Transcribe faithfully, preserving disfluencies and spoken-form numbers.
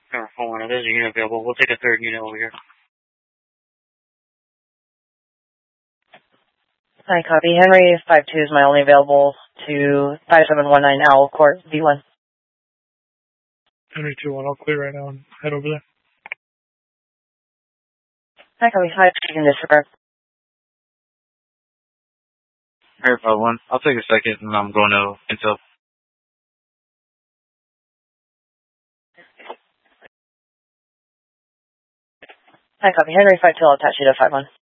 Number four one, there's a unit available. We'll take a third unit over here. Hi, copy. Henry five two is my only available to five seven one nine Owl Court, V one. Henry two one, I'll clear right now and head over there. Hi, copy. Hi, you can disregard. Henry five one, I'll take a second and I'm going to Intel. Hi, copy. Henry five two, I'll attach you to five one.